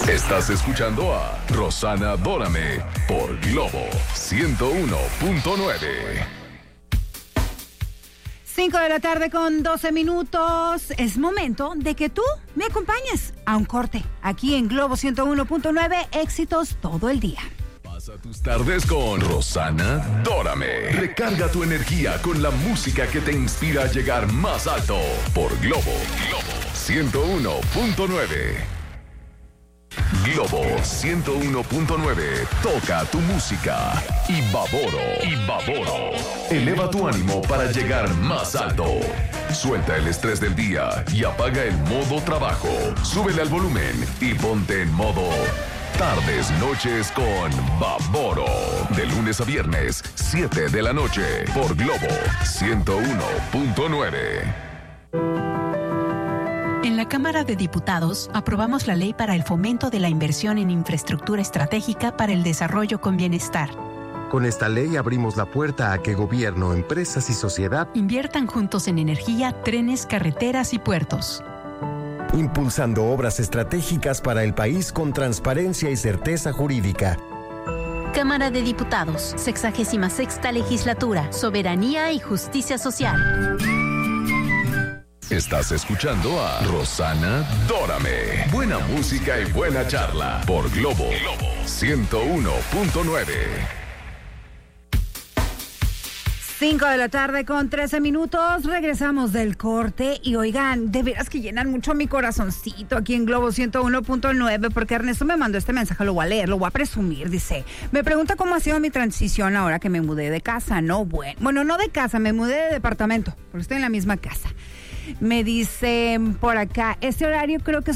Estás escuchando a Rosana Dórame por Globo 101.9. 5 de la tarde con 12 minutos. Es momento de que tú me acompañes a un corte aquí en Globo 101.9. Éxitos todo el día. Pasa tus tardes con Rosana Dórame. Recarga tu energía con la música que te inspira a llegar más alto por Globo 101.9. Globo 101.9. Toca tu música. Y Baboro. Eleva tu ánimo para llegar más alto. Suelta el estrés del día y apaga el modo trabajo. Súbele al volumen y ponte en modo tardes, noches con Baboro. De lunes a viernes, 7 de la noche por Globo 101.9. En la Cámara de Diputados aprobamos la ley para el fomento de la inversión en infraestructura estratégica para el desarrollo con bienestar. Con esta ley abrimos la puerta a que gobierno, empresas y sociedad inviertan juntos en energía, trenes, carreteras y puertos. Impulsando obras estratégicas para el país con transparencia y certeza jurídica. Cámara de Diputados, 66ª Legislatura, Soberanía y Justicia Social. Estás escuchando a Rosana Dórame. Buena música y buena charla por Globo 101.9. 5 de la tarde con 13 minutos. Regresamos del corte y oigan, de veras que llenan mucho mi corazoncito aquí en Globo 101.9 porque Ernesto me mandó este mensaje, lo voy a leer, lo voy a presumir, dice. Me pregunta cómo ha sido mi transición ahora que me mudé de casa, ¿no? Bueno, no de casa, me mudé de departamento, porque estoy en la misma casa. Me dice por acá, este horario creo que